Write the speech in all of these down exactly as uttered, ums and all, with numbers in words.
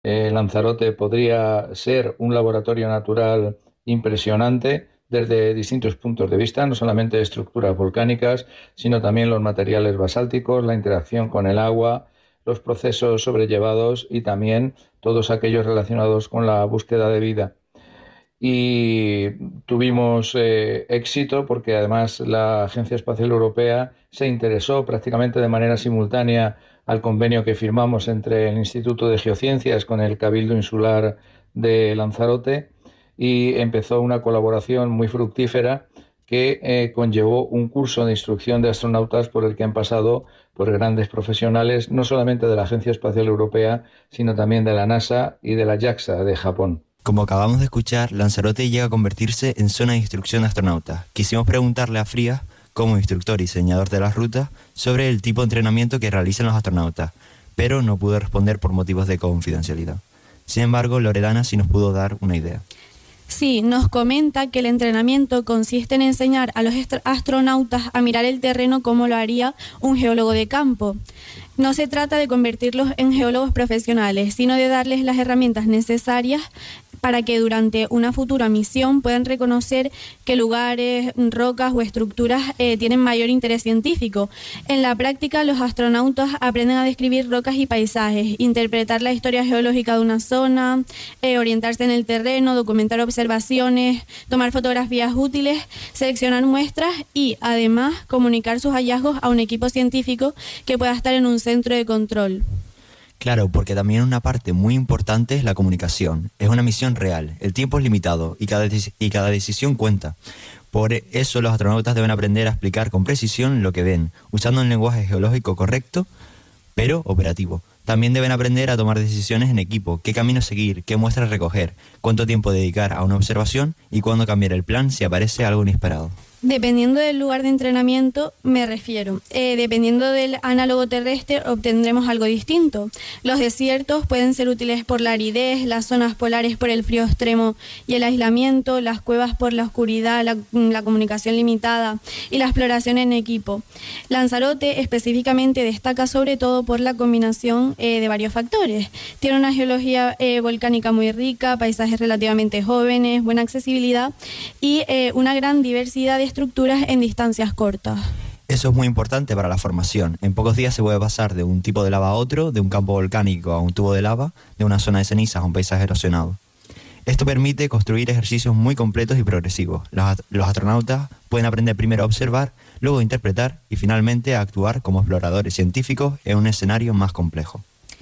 Eh, Lanzarote podría ser un laboratorio natural impresionante desde distintos puntos de vista, no solamente estructuras volcánicas, sino también los materiales basálticos, la interacción con el agua, los procesos sobrellevados y también todos aquellos relacionados con la búsqueda de vida. Y tuvimos eh, éxito porque además la Agencia Espacial Europea se interesó prácticamente de manera simultánea al convenio que firmamos entre el Instituto de Geociencias con el Cabildo Insular de Lanzarote y empezó una colaboración muy fructífera que eh, conllevó un curso de instrucción de astronautas por el que han pasado por grandes profesionales, no solamente de la Agencia Espacial Europea, sino también de la NASA y de la JAXA de Japón. Como acabamos de escuchar, Lanzarote llega a convertirse en zona de instrucción de astronautas. Quisimos preguntarle a Frías, como instructor y diseñador de las rutas, sobre el tipo de entrenamiento que realizan los astronautas, pero no pudo responder por motivos de confidencialidad. Sin embargo, Loredana sí nos pudo dar una idea. Sí, nos comenta que el entrenamiento consiste en enseñar a los astronautas a mirar el terreno como lo haría un geólogo de campo. No se trata de convertirlos en geólogos profesionales, sino de darles las herramientas necesarias para que durante una futura misión puedan reconocer qué lugares, rocas o estructuras eh, tienen mayor interés científico. En la práctica, los astronautas aprenden a describir rocas y paisajes, interpretar la historia geológica de una zona, eh, orientarse en el terreno, documentar observaciones, tomar fotografías útiles, seleccionar muestras y, además, comunicar sus hallazgos a un equipo científico que pueda estar en un centro de control. Claro, porque también una parte muy importante es la comunicación. Es una misión real, el tiempo es limitado y cada, y cada decisión cuenta. Por eso los astronautas deben aprender a explicar con precisión lo que ven, usando un lenguaje geológico correcto, pero operativo. También deben aprender a tomar decisiones en equipo, qué camino seguir, qué muestras recoger, cuánto tiempo dedicar a una observación y cuándo cambiar el plan si aparece algo inesperado. Dependiendo del lugar de entrenamiento, me refiero. Eh, dependiendo del análogo terrestre, obtendremos algo distinto. Los desiertos pueden ser útiles por la aridez, las zonas polares por el frío extremo y el aislamiento, las cuevas por la oscuridad, la, la comunicación limitada y la exploración en equipo. Lanzarote específicamente destaca sobre todo por la combinación eh, de varios factores. Tiene una geología eh, volcánica muy rica, paisajes relativamente jóvenes, buena accesibilidad y eh, una gran diversidad de estructuras en distancias cortas. Eso es muy importante para la formación. En pocos días se puede pasar de un tipo de lava a otro, de un campo volcánico a un tubo de lava, de una zona de cenizas a un paisaje erosionado. Esto permite construir ejercicios muy completos y progresivos. Los, los astronautas pueden aprender primero a observar, luego a interpretar y finalmente a actuar como exploradores científicos en un escenario más complejo.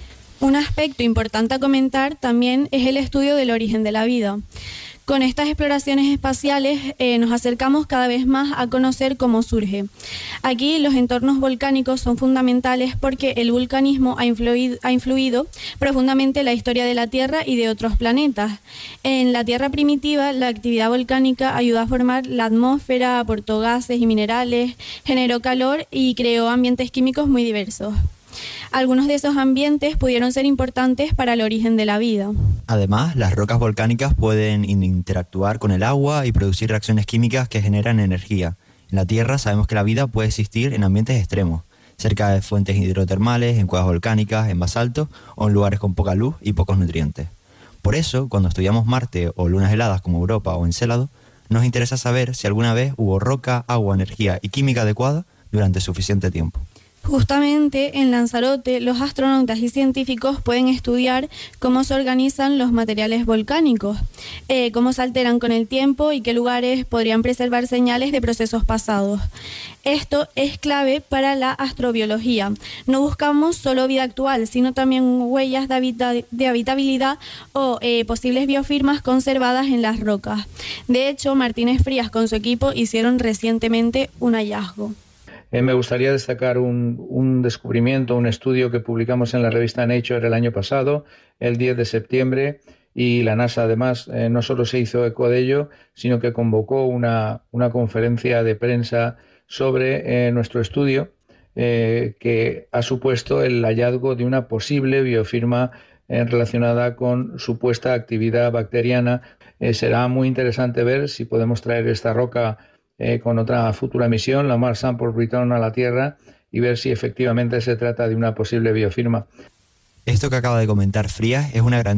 Un aspecto importante a comentar también es el estudio del origen de la vida. Con estas exploraciones espaciales eh, nos acercamos cada vez más a conocer cómo surge. Aquí los entornos volcánicos son fundamentales porque el vulcanismo ha influido, ha influido profundamente en la historia de la Tierra y de otros planetas. En la Tierra primitiva, la actividad volcánica ayudó a formar la atmósfera, aportó gases y minerales, generó calor y creó ambientes químicos muy diversos. Algunos de esos ambientes pudieron ser importantes para el origen de la vida. Además, las rocas volcánicas pueden interactuar con el agua y producir reacciones químicas que generan energía. En la Tierra sabemos que la vida puede existir en ambientes extremos, cerca de fuentes hidrotermales, en cuevas volcánicas, en basalto o en lugares con poca luz y pocos nutrientes. Por eso, cuando estudiamos Marte o lunas heladas como Europa o Encélado, nos interesa saber si alguna vez hubo roca, agua, energía y química adecuada durante suficiente tiempo. Justamente en Lanzarote, los astronautas y científicos pueden estudiar cómo se organizan los materiales volcánicos, eh, cómo se alteran con el tiempo y qué lugares podrían preservar señales de procesos pasados. Esto es clave para la astrobiología. No buscamos solo vida actual, sino también huellas de, habita de habitabilidad o eh, posibles biofirmas conservadas en las rocas. De hecho, Martínez Frías con su equipo hicieron recientemente un hallazgo. Eh, me gustaría destacar un, un descubrimiento, un estudio que publicamos en la revista Nature el año pasado, el diez de septiembre, y la NASA además eh, no solo se hizo eco de ello, sino que convocó una, una conferencia de prensa sobre eh, nuestro estudio, eh, que ha supuesto el hallazgo de una posible biofirma eh, relacionada con supuesta actividad bacteriana. Eh, será muy interesante ver si podemos traer esta roca Eh, con otra futura misión, la Mars Sample Return a la Tierra, y ver si efectivamente se trata de una posible biofirma. Esto que acaba de comentar Frías es una gran